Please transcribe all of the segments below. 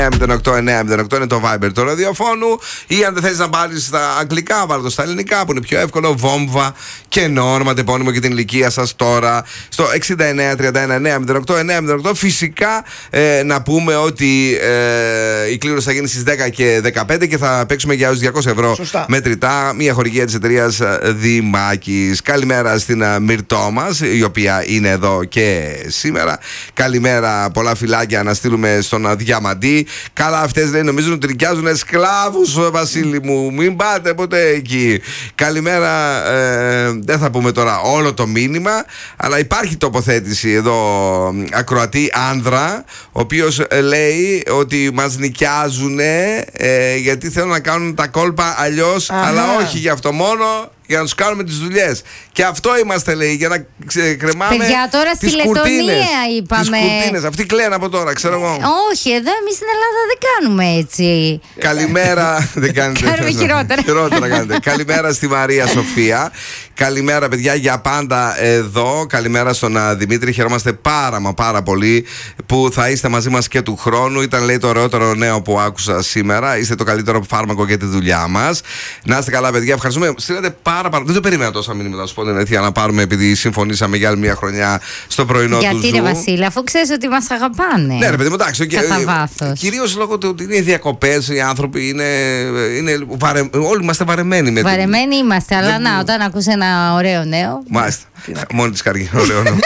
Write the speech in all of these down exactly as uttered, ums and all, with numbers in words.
εννέα μηδέν οκτώ εννέα μηδέν οκτώ είναι το Viber του ραδιοφώνου. Ή αν δεν θέλεις να πάρεις στα αγγλικά, βάλε το στα ελληνικά που είναι πιο εύκολο. Βόμβα και Νόρμα, επώνυμο και την ηλικία σας τώρα. Στο εξήντα εννέα τριάντα ένα εννέα μηδέν οκτώ εννέα μηδέν οκτώ. Φυσικά ε, να πούμε ότι ε, η κλήρωση θα γίνει στις δέκα και δεκαπέντε και θα παίξουμε για έως διακόσια ευρώ. Σωστά. Μετρητά. Μια χορηγία της εταιρείας Δημάκης. Καλημέρα στην Μυρτώ μας, η οποία είναι εδώ και σήμερα. Καλημέρα, πολλά φιλάκια να στείλουμε στον Διαμαντή. Καλά, αυτές λέει νομίζουν ότι νοικιάζουν σκλάβους, Βασίλη μου. Μην πάτε ποτέ εκεί. Καλημέρα, ε, δεν θα πούμε τώρα όλο το μήνυμα, αλλά υπάρχει τοποθέτηση εδώ ακροατή άνδρα, ο οποίος λέει ότι μας νοικιάζουν ε, γιατί θέλουν να κάνουν τα κόλπα αλλιώς, αλλά όχι γι' αυτό, μόνο για να τους κάνουμε τις δουλειές. Και αυτό είμαστε, λέει, για να κρεμάμε. Παιδιά, τώρα στη Λετωνία είπαμε. Τις κουρτίνες. Αυτοί κλαίνουν από τώρα, ξέρω εγώ. Ε, όχι, εδώ εμείς στην Ελλάδα δεν κάνουμε έτσι. Καλημέρα. Δεν κάνετε. Κάνουμε χειρότερα. Χειρότερα κάνετε. Καλημέρα στη Μαρία Σοφία. Καλημέρα, παιδιά, για πάντα εδώ. Καλημέρα στον Δημήτρη. Χαιρόμαστε πάρα μα πάρα πολύ που θα είστε μαζί μας και του χρόνου. Ήταν, λέει, το ωραιότερο νέο που άκουσα σήμερα. Είστε το καλύτερο φάρμακο για τη δουλειά μας. Να είστε καλά, παιδιά. Ευχαριστούμε. Στείλατε πάρα πάρα. Δεν το περίμενα τόσα μηνύματα, να σου πω την αλήθεια, να πάρουμε, επειδή συμφωνήσαμε για άλλη μια χρονιά στο πρωινό του Ζου. Γιατί, ρε Βασίλη, αφού ξέρεις ότι μας αγαπάνε. Ναι, ρε παιδί μου, εντάξει. Κατά βάθος. Κυρίως λόγω του ότι είναι διακοπές, οι άνθρωποι είναι. είναι βαρε... Όλοι είμαστε βαρεμένοι με Βαρεμένοι την... είμαστε, αλλά δεν... να, όταν ακούς ένα ωραίο νέο. Μάλιστα. Μόνη της καρδιά, ωραίο νέο.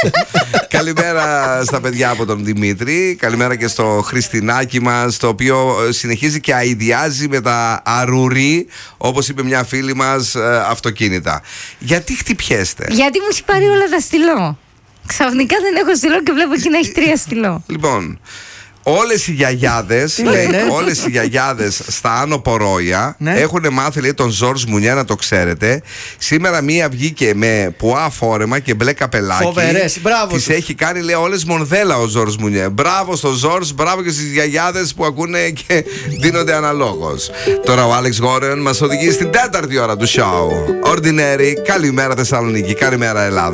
Καλημέρα στα παιδιά από τον Δημήτρη. Καλημέρα και στο Χριστινάκι μας, το οποίο συνεχίζει και αηδιάζει με τα αρουρί, όπως είπε μια φίλη μας, αυτοκίνητα. Γιατί χτυπιέστε? Γιατί μου έχει πάρει όλα τα στυλό. Ξαφνικά δεν έχω στυλό και βλέπω εκεί να έχει τρία στυλό. Λοιπόν, όλες οι γιαγιάδες, όλες οι γιαγιάδες στα Άνω Πορόια, ναι, έχουν μάθει, λέει, τον Ζορζ Μουνιέ, να το ξέρετε. Σήμερα μία βγήκε με πουά φόρεμα και μπλε καπελάκι. Φοβερές, μπράβο. Τις έχει κάνει, λέει, όλες μονδέλα ο Ζορζ Μουνιέ. Μπράβο στο Ζορζ, μπράβο και στις γιαγιάδες που ακούνε και δίνονται αναλόγως. Τώρα ο Άλεξ Γόρεν μας οδηγεί στην τέταρτη ώρα του show. Ordinary, καλημέρα Θεσσαλονίκη, καλημέρα Ελλάδα.